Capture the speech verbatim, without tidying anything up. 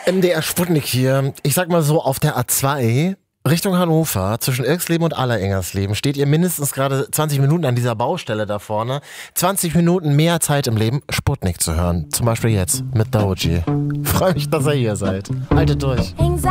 M D R Sputnik hier. Ich sag mal so, auf der A zwei Richtung Hannover, zwischen Irksleben und Allerengersleben, steht ihr mindestens gerade zwanzig Minuten an dieser Baustelle da vorne. zwanzig Minuten mehr Zeit im Leben, Sputnik zu hören. Zum Beispiel jetzt mit Doji. Freue mich, dass ihr hier seid. Haltet durch.